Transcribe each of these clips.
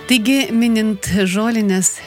Taigi, minint žolinės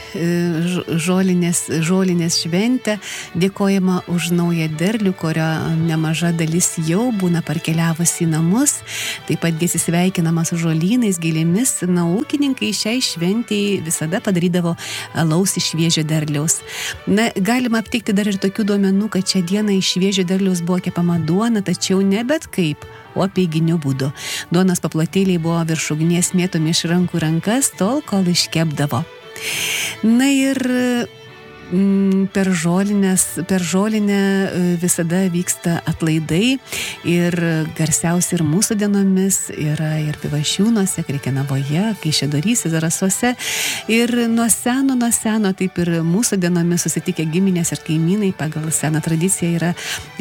šventę, dėkojama už naują derlių, kurio nemaža dalis jau būna parkeliavusi į namus. Taip pat sveikinama su žolynais, gėlėmis. Na, ūkininkai šiai šventėjai visada padarydavo alaus iš šviežio derliaus. Na, galima aptikti dar ir tokių duomenų, kad šią dieną iš šviežio derliaus buvo kepama duona, tačiau ne bet kaip, o apeiginiu būdu. Duonos paplotėliai buvo virš ugnies mėtomi iš rankų rankas, tol, kol iškepdavo. Na ir per žolinę visada vyksta atlaidai ir garsiausi ir mūsų dienomis yra ir Pivašiūnuose, Krekenavoje, Kaišiadoryse, Zarasuose. Ir nuo seno, taip ir mūsų dienomis susitikę giminės ir kaimynai pagal seną tradiciją yra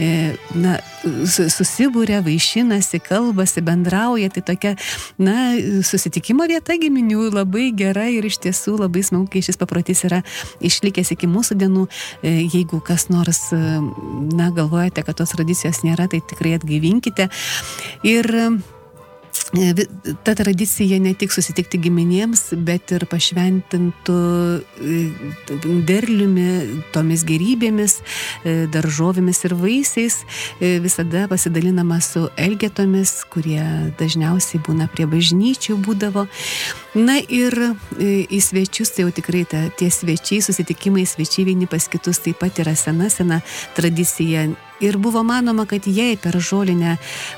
susibūrė, vaišinasi, kalbasi, bendrauja. Tai tokia, susitikimo vieta giminių labai gera ir iš tiesų labai smagu, kai šis paprotys yra išlikęs iki mūsų dienų. Jeigu kas nors, galvojate, kad tos tradicijos nėra, tai tikrai atgaivinkite. Ir ta tradicija ne tik susitikti giminėms, bet ir pašventintų derliumi, tomis gerybėmis, daržovėmis ir vaisiais, visada pasidalinama su elgetomis, kurie dažniausiai būna prie bažnyčių būdavo. Na ir į svečius, tai jau tikrai tie svečiai, susitikimai, svečiai vieni pas kitus taip pat yra sena tradicija. Ir buvo manoma, kad jei per žolinę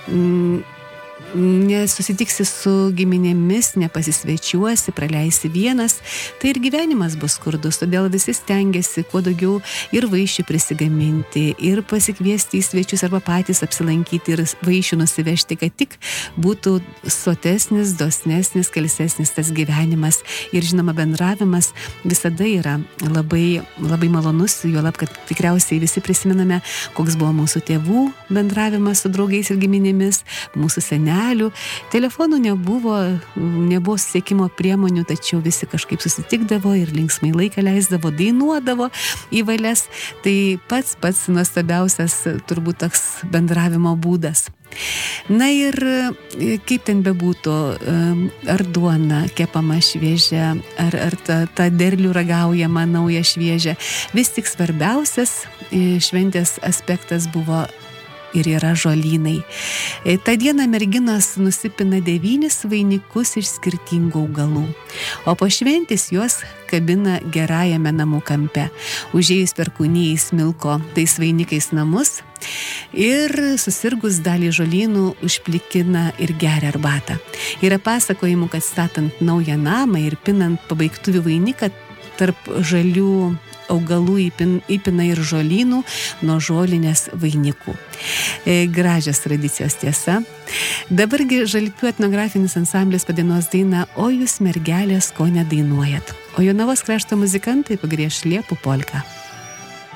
nesusitiksi su giminėmis, nepasisvečiuosi, praleisi vienas, tai ir gyvenimas bus skurdus. Todėl visi stengiasi kuo daugiau ir vaišių prisigaminti, ir pasikviesti į svečius arba patys apsilankyti ir vaišių nusivežti, kad tik būtų sotesnis, dosnesnis, kalsesnis tas gyvenimas. Ir žinoma, bendravimas visada yra labai, labai malonus, juolab, kad tikriausiai visi prisimename, koks buvo mūsų tėvų bendravimas su draugais ir giminėmis, mūsų senelių. Telefonų nebuvo susiekimo priemonių, tačiau visi kažkaip susitikdavo ir linksmai laiką leisdavo, dainuodavo į valias. Tai pats nuostabiausias turbūt toks bendravimo būdas. Na ir kaip ten bebūtų, ar duona kepama šviežia, ar ta derlių ragaujama nauja šviežia, vis tik svarbiausias šventės aspektas buvo ir yra žolynai. Ta diena merginos nusipina 9 vainikus iš skirtingų augalų, o po šventės juos kabina gerajame namų kampe. Užėjus perkūnijai smilko tais vainikais namus ir susirgus dalį žolynų užplikina ir geria arbatą. Yra pasakojimų, kad statant naują namą ir pinant pabaigtuvių vainiką tarp žalių augalų įpina ir žolynų nuo žolinės vainikų. Gražios tradicijos tiesa. Dabargi Žalpių etnografinis ansamblis padainuos dainą O jūs mergelės ko nedainuojat. O Jonavos krašto muzikantai pagrieš liepų polką.